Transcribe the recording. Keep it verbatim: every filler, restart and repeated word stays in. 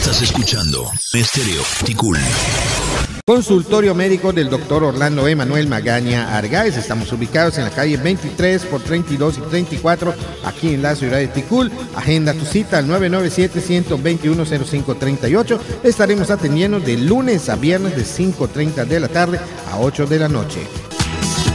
Estás escuchando Estéreo Ticul. Consultorio médico del doctor Orlando Emanuel Magaña Argáez. Estamos ubicados en la calle veintitrés por treinta y dos y treinta y cuatro, aquí en la ciudad de Ticul. Agenda tu cita al nueve nueve siete, uno dos uno, cero cinco tres ocho. Estaremos atendiendo de lunes a viernes de cinco y treinta de la tarde a ocho de la noche.